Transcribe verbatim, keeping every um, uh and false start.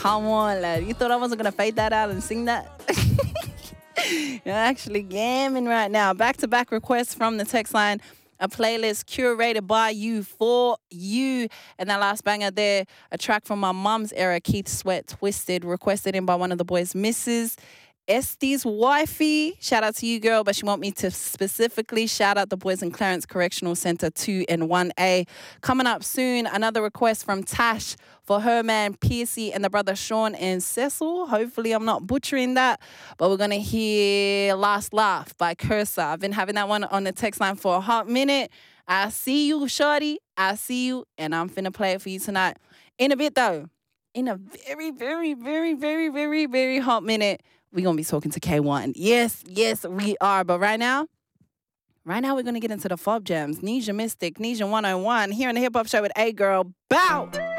come on, lad. You thought I wasn't going to fade that out and sing that? You're actually gamming right now. Back-to-back requests from the text line. A playlist curated by you for you. And that last banger there, a track from my mum's era, Keith Sweat, Twisted, requested in by one of the boys, Missus Estee's wifey. Shout out to you, girl, but she want me to specifically shout out the boys in Clarence Correctional Centre two and one A. Coming up soon, another request from Tash for her man Piercy and the brother Sean and Cecil. Hopefully I'm not butchering that, but we're going to hear Last Laugh by Cursor. I've been having that one on the text line for a hot minute. I see you, shorty. I see you, and I'm finna play it for you tonight. In a bit, though, in a very, very, very, very, very, very hot minute, we're going to be talking to K one. Yes, yes, we are. But right now, right now we're going to get into the Fob Jams. Nisha Mystic, Nisha one oh one, here on the Hip Hop Show with A Girl. Bow!